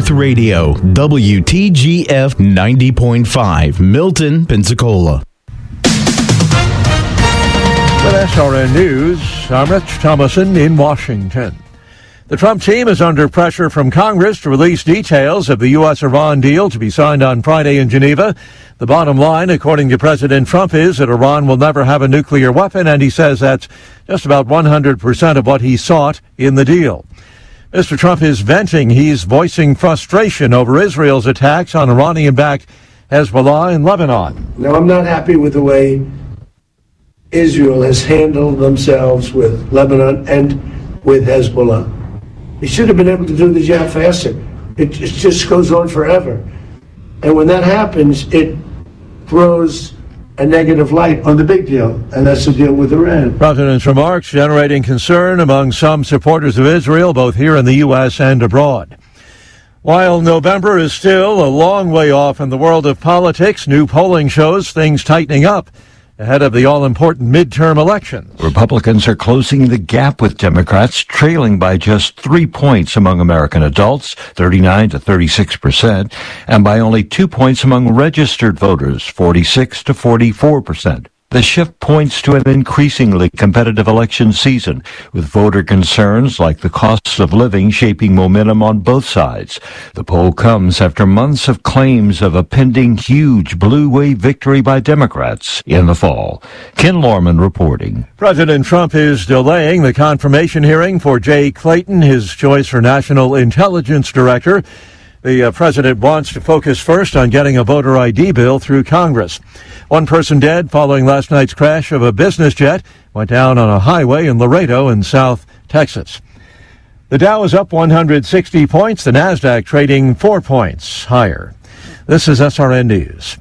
Youth Radio, WTGF 90.5, Milton, Pensacola. With SRN News, I'm Rich Thomason in Washington. The Trump team is under pressure from Congress to release details of the U.S.-Iran deal to be signed on Friday in Geneva. The bottom line, according to President Trump, is that Iran will never have a nuclear weapon, and he says that's just about 100% of what he sought in the deal. Mr. Trump is venting. He's voicing frustration over Israel's attacks on Iranian-backed Hezbollah in Lebanon. Now, I'm not happy with the way Israel has handled themselves with Lebanon and with Hezbollah. They should have been able to do the job faster. It just goes on forever. And when that happens, it throws a negative light on the big deal, and that's the deal with Iran. President's remarks generating concern among some supporters of Israel, both here in the U.S. and abroad. While November is still a long way off in the world of politics, new polling shows things tightening up ahead of the all-important midterm elections. Republicans are closing the gap with Democrats, trailing by just 3 points among American adults, 39 to 36%, and by only 2 points among registered voters, 46 to 44%. The shift points to an increasingly competitive election season, with voter concerns like the cost of living shaping momentum on both sides. The poll comes after months of claims of a pending huge blue wave victory by Democrats in the fall. Ken Lorman reporting. President Trump is delaying the confirmation hearing for Jay Clayton, his choice for National Intelligence Director. The president wants to focus first on getting a voter ID bill through Congress. One person dead following last night's crash of a business jet went down on a highway in Laredo in South Texas. The Dow is up 160 points, the Nasdaq trading 4 points higher. This is SRN News.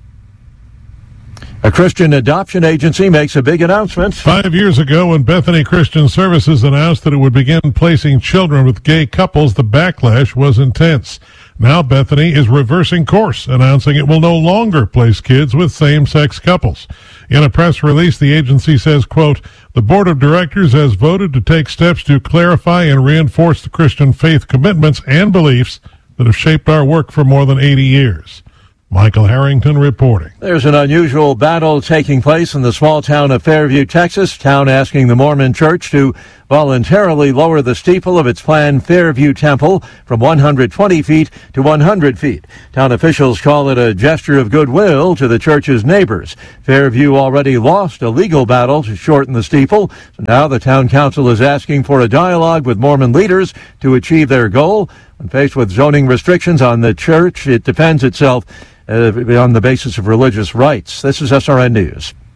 A Christian adoption agency makes a big announcement. 5 years ago, when Bethany Christian Services announced that it would begin placing children with gay couples, the backlash was intense. Now Bethany is reversing course, announcing it will no longer place kids with same-sex couples. In a press release, the agency says, quote, "The board of directors has voted to take steps to clarify and reinforce the Christian faith commitments and beliefs that have shaped our work for more than 80 years. Michael Harrington reporting. There's an unusual battle taking place in the small town of Fairview, Texas. Town asking the Mormon Church to voluntarily lower the steeple of its planned Fairview Temple from 120 feet to 100 feet. Town officials call it a gesture of goodwill to the church's neighbors. Fairview already lost a legal battle to shorten the steeple. So now the town council is asking for a dialogue with Mormon leaders to achieve their goal. When faced with zoning restrictions on the church, it defends itself on the basis of religious rights. This is SRN News.